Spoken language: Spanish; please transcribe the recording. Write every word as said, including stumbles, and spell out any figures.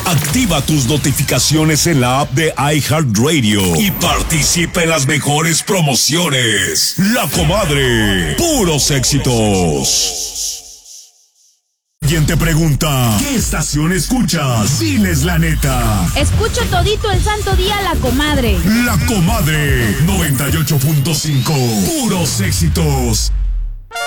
Activa tus notificaciones en la app de iHeartRadio y participa en las mejores promociones. La Comadre, puros éxitos. ¿Quién te pregunta qué estación escuchas? Diles la neta. Escucho todito el santo día La Comadre. La Comadre, noventa y ocho punto cinco, puros éxitos.